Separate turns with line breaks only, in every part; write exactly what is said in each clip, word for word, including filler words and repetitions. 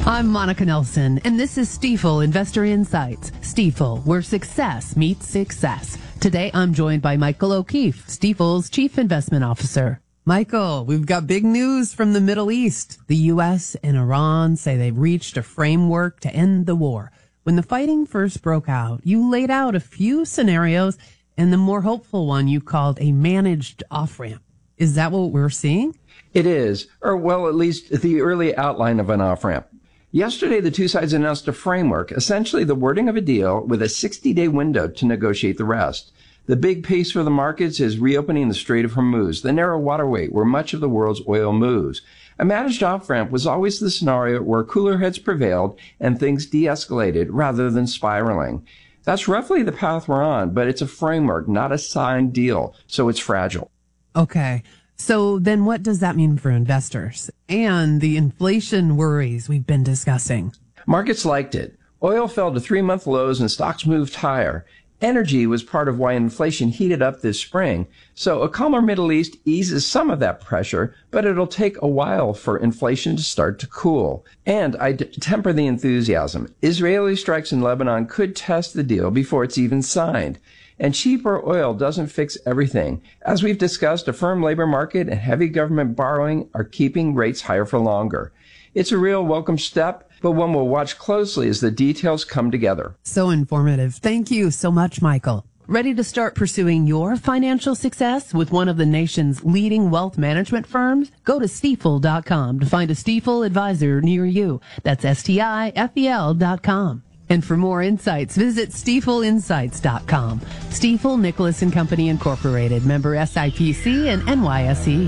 I'm Monica Nelson, and this is Stifel Investor Insights. Stifel, where success meets success. Today, I'm joined by Michael O'Keefe, Stifel's Chief Investment Officer. Michael, we've got big news from the Middle East. The U S and Iran say they've reached a framework to end the war. When the fighting first broke out, you laid out a few scenarios, and the more hopeful one you called a managed off-ramp. Is that what we're seeing?
It is, or well, at least the early outline of an off-ramp. Yesterday, the two sides announced a framework, essentially the wording of a deal with a sixty-day window to negotiate the rest. The big piece for the markets is reopening the Strait of Hormuz, the narrow waterway where much of the world's oil moves. A managed off-ramp was always the scenario where cooler heads prevailed and things de-escalated rather than spiraling. That's roughly the path we're on, but it's a framework, not a signed deal, so it's fragile.
Okay. So then what does that mean for investors and the inflation worries we've been discussing?
Markets liked it. Oil fell to three-month lows and stocks moved higher. Energy was part of why inflation heated up this spring. So a calmer Middle East eases some of that pressure, but it'll take a while for inflation to start to cool. And I d- temper the enthusiasm. Israeli strikes in Lebanon could test the deal before it's even signed. And cheaper oil doesn't fix everything. As we've discussed, a firm labor market and heavy government borrowing are keeping rates higher for longer. It's a real welcome step, but one we'll watch closely as the details come together.
So informative. Thank you so much, Michael. Ready to start pursuing your financial success with one of the nation's leading wealth management firms? Go to Stifel dot com to find a Stifel advisor near you. That's S T I F E L dot com. And for more insights, visit Stifel Insights dot com. Stifel, Nicholas and Company Incorporated, member S I P C and N Y S E.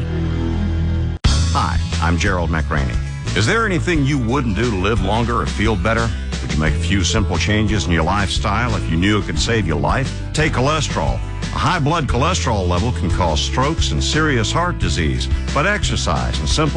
Hi, I'm Gerald McRaney. Is there anything you wouldn't do to live longer or feel better? Would you make a few simple changes in your lifestyle if you knew it could save your life? Take cholesterol. A high blood cholesterol level can cause strokes and serious heart disease, but exercise and simple